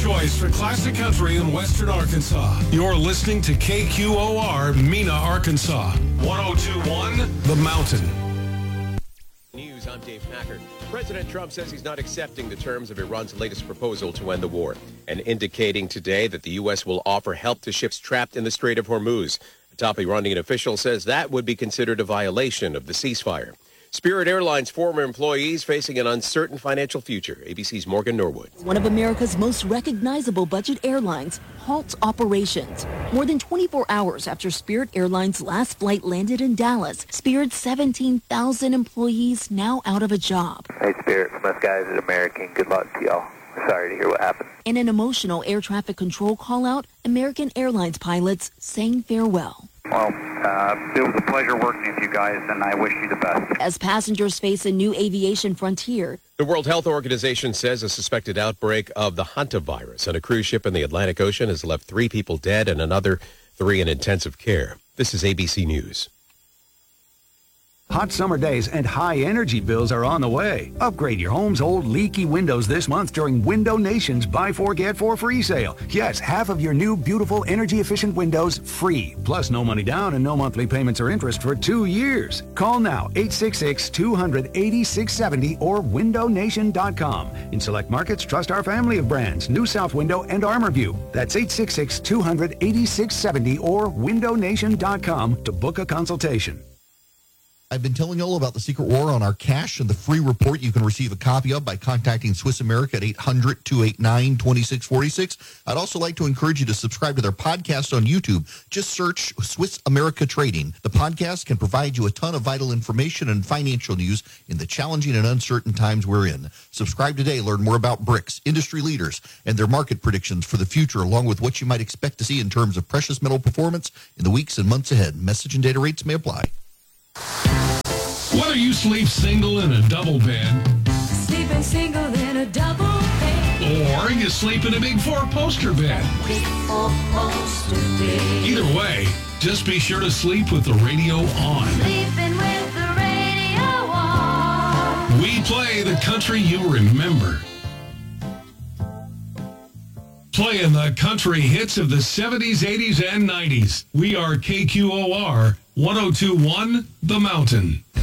choice for classic country in western Arkansas. You're listening to KQOR, Mena, Arkansas. 102.1 The Mountain. News, I'm Dave Packard. President Trump says he's not accepting the terms of Iran's latest proposal to end the war and indicating today that the U.S. will offer help to ships trapped in the Strait of Hormuz. A top Iranian official says that would be considered a violation of the ceasefire. Spirit Airlines former employees facing an uncertain financial future. ABC's Morgan Norwood. One of America's most recognizable budget airlines halts operations. More than 24 hours after Spirit Airlines' last flight landed in Dallas, Spirit's 17,000 employees now out of a job. Hey, Spirit, from us guys at American, good luck to y'all. Sorry to hear what happened. In an emotional air traffic control call-out, American Airlines pilots saying farewell. Well, it was a pleasure working with you guys, and I wish you the best. As passengers face a new aviation frontier. The World Health Organization says a suspected outbreak of the hantavirus on a cruise ship in the Atlantic Ocean has left 3 people dead and another 3 in intensive care. This is ABC News. Hot summer days and high energy bills are on the way. Upgrade your home's old leaky windows this month during Window Nation's Buy 4 Get 4 free sale. Yes, half of your new beautiful energy efficient windows free. Plus no money down and no monthly payments or interest for 2 years. Call now 866-200-8670 or windownation.com. In select markets, trust our family of brands, New South Window and ArmorView. That's 866-200-8670 or windownation.com to book a consultation. I've been telling you all about the secret war on our cash and the free report you can receive a copy of by contacting Swiss America at 800-289-2646. I'd also like to encourage you to subscribe to their podcast on YouTube. Just search Swiss America Trading. The podcast can provide you a ton of vital information and financial news in the challenging and uncertain times we're in. Subscribe today. Learn more about BRICS, industry leaders, and their market predictions for the future, along with what you might expect to see in terms of precious metal performance in the weeks and months ahead. Message and data rates may apply. Whether you sleep single in a double bed, Sleeping single in a double bed, or you sleep in a big 4-poster bed, big 4-poster bed. either way, just be sure to sleep with the radio on. Sleeping with the radio on. We play the country you remember. Playing the country hits of the 70s, 80s, and 90s. We are KQOR 102.1 The Mountain.